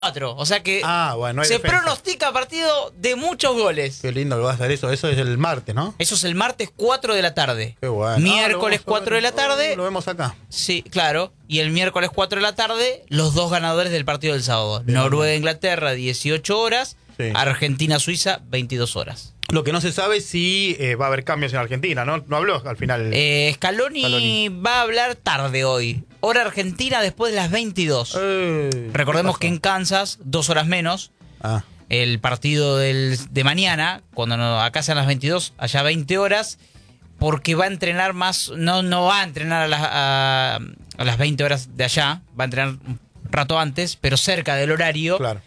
4. O sea que bueno, se defensa. pronostica partido de muchos goles. Qué lindo que va a ser eso. Eso es el martes, ¿no? Eso es el martes 4 de la tarde. Qué bueno. Miércoles 4 de la tarde. Lo vemos acá. Sí, claro. Y el miércoles 4 de la tarde, los dos ganadores del partido del sábado. Bien, Noruega-Inglaterra, 18 horas. Sí. Argentina-Suiza, 22 horas. Lo que no se sabe es si va a haber cambios en Argentina, ¿no? No habló al final. Scaloni va a hablar tarde hoy. Hora argentina después de las 22. Recordemos que en Kansas, 2 horas menos. El partido de mañana, cuando acá sean las 22, allá 20 horas, porque va a entrenar más, no va a entrenar a las 20 horas de allá, va a entrenar un rato antes, pero cerca del horario. Claro.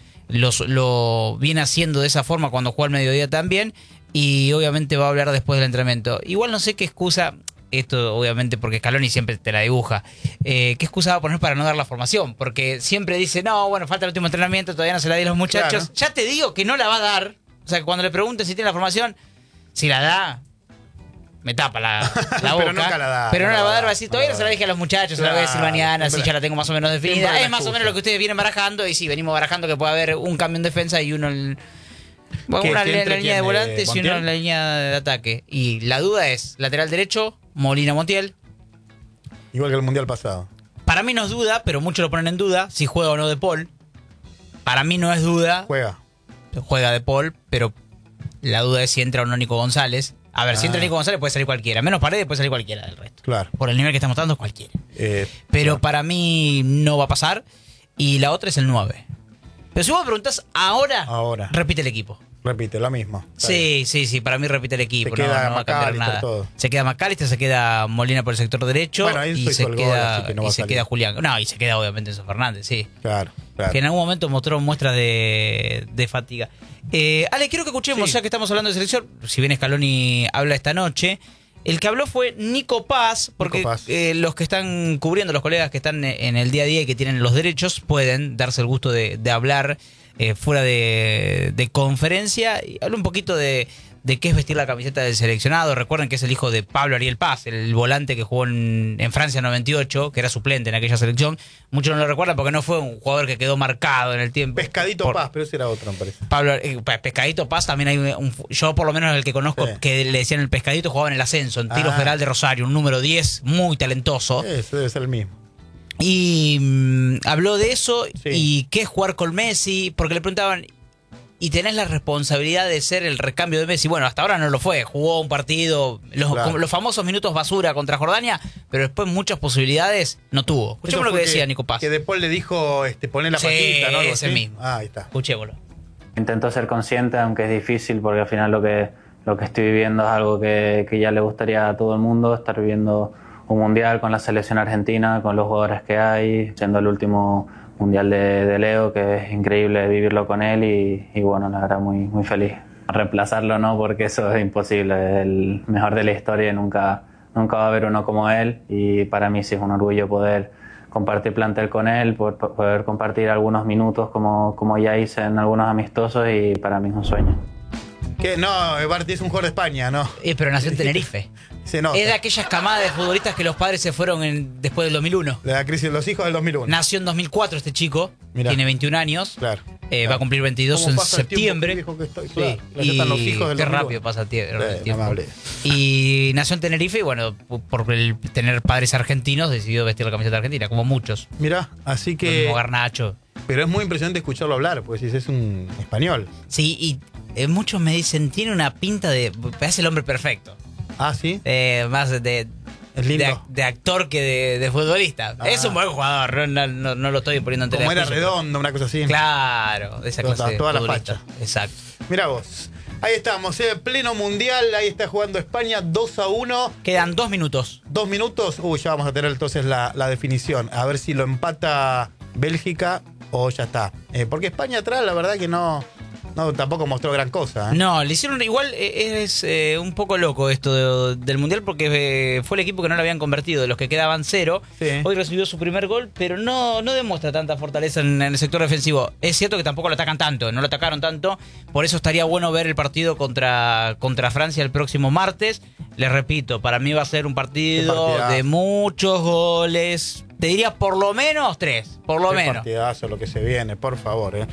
Lo viene haciendo de esa forma cuando juega al mediodía también, y obviamente va a hablar después del entrenamiento. Igual no sé qué excusa, esto obviamente porque Scaloni siempre te la dibuja, qué excusa va a poner para no dar la formación, porque siempre dice, no, bueno, falta el último entrenamiento, todavía no se la di a los muchachos. Claro. Ya te digo que no la va a dar, o sea, que cuando le pregunten si tiene la formación, si la da, me tapa la boca, pero nunca la da, pero no la va a dar, va a no decir, todavía no se la dije a los muchachos, se la voy a decir mañana, así ya la tengo más o menos definida. Es más o menos lo que ustedes vienen barajando, y sí, venimos barajando que puede haber un cambio en defensa y uno en la línea de volantes y uno en la línea de ataque. Y la duda es, lateral derecho, Molina Montiel. Igual que el Mundial pasado. Para mí no es duda, pero muchos lo ponen en duda, si juega o no De Paul. Para mí no es duda. Juega De Paul, pero la duda es si entra o no Nico González. A ver, si entra Nico González puede salir cualquiera. Menos Paredes puede salir cualquiera del resto. Claro. Por el nivel que está mostrando, cualquiera. Pero para mí no va a pasar. Y la otra es el 9. Pero si vos me preguntás ahora, repite el equipo. Repite, lo mismo. Sí, para mí repite el equipo. Se queda no va a cambiar nada. Todo. Se queda McAllister, se queda Molina por el sector derecho. Bueno, ahí y se queda, gol, no se queda Julián. No, y se queda obviamente Enzo Fernández, sí. Claro. Que en algún momento mostró muestras de fatiga. Ale, quiero que escuchemos, ya que estamos hablando de selección, si bien Scaloni habla esta noche, el que habló fue Nico Paz, porque los que están cubriendo, los colegas que están en el día a día y que tienen los derechos, pueden darse el gusto de hablar fuera de conferencia. Y habla un poquito de qué es vestir la camiseta del seleccionado. Recuerden que es el hijo de Pablo Ariel Paz, el volante que jugó en Francia 98, que era suplente en aquella selección. Muchos no lo recuerdan porque no fue un jugador que quedó marcado en el tiempo. Pescadito Paz, pero ese era otro, me parece. Pescadito Paz también hay yo por lo menos el que conozco que le decían el Pescadito, jugaba en el ascenso, en Tiro Federal de Rosario, un número 10, muy talentoso. Ese debe ser el mismo. Y habló de eso y qué es jugar con Messi, porque le preguntaban, ¿y tenés la responsabilidad de ser el recambio de Messi? Bueno, hasta ahora no lo fue, jugó un partido, los famosos minutos basura contra Jordania, pero después muchas posibilidades no tuvo. Escuchémoslo lo que decía Nico Paz. Que después le dijo, poné la patita, ¿no? Ese mismo. Ahí está. Escuchémoslo. Intento ser consciente, aunque es difícil, porque al final lo que estoy viviendo es algo que ya le gustaría a todo el mundo, estar viviendo un mundial con la selección argentina, con los jugadores que hay, siendo el último mundial de Leo, que es increíble vivirlo con él y bueno, la verdad muy, muy feliz. Reemplazarlo no, porque eso es imposible, es el mejor de la historia y nunca va a haber uno como él, y para mí sí es un orgullo poder compartir plantel con él, poder compartir algunos minutos como ya hice en algunos amistosos, y para mí es un sueño. ¿Qué? No, Barty es un jugador de España, ¿no? Pero nació en Tenerife. Se nota. Es de aquellas camadas de futbolistas que los padres se fueron después del 2001. De la crisis de los hijos del 2001. Nació en 2004 este chico. Mirá. Tiene 21 años. Claro. Va a cumplir 22 en septiembre. Claro. Y los hijos del qué 2001. rápido pasa el tiempo. Amable. Y nació en Tenerife y bueno, por tener padres argentinos decidió vestir la camiseta argentina, como muchos. Mirá, así que... Como Garnacho. Pero es muy impresionante escucharlo hablar, porque si es un español. Sí, y muchos me dicen, tiene una pinta de... Parece el hombre perfecto. Ah, ¿sí? Más de actor que de futbolista. Es un buen jugador, no lo estoy poniendo en como era televisión. Redondo, una cosa así. Claro, de esa clase de toda la futbolista. facha. Exacto. Mirá vos. Ahí estamos, pleno mundial, ahí está jugando España 2-1. Quedan 2 minutos. 2 minutos, ya vamos a tener entonces la definición. A ver si lo empata Bélgica o ya está. Porque España atrás, la verdad que no no, tampoco mostró gran cosa. No, le hicieron igual, es un poco loco esto del Mundial porque fue el equipo que no lo habían convertido, de los que quedaban 0. Sí. Hoy recibió su primer gol, pero no demuestra tanta fortaleza en el sector defensivo. Es cierto que tampoco lo atacan tanto, no lo atacaron tanto, por eso estaría bueno ver el partido contra Francia el próximo martes. Les repito, para mí va a ser un partido de muchos goles. Te diría por lo menos 3, por lo menos. Partidazo lo que se viene, por favor.